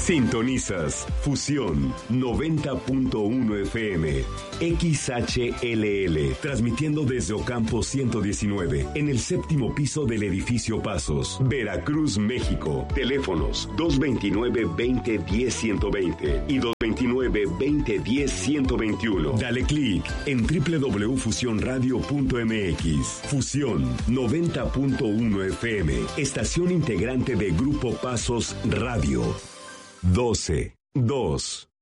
Sintonizas Fusión 90.1 FM, XHLL, transmitiendo desde Ocampo 119, en el séptimo piso del edificio Pasos, Veracruz, México. Teléfonos 229-2010-120 y 229-2010-121. Dale clic en www.fusionradio.mx. Fusión 90.1 FM, estación integrante de Grupo Pasos Radio. 12, 2.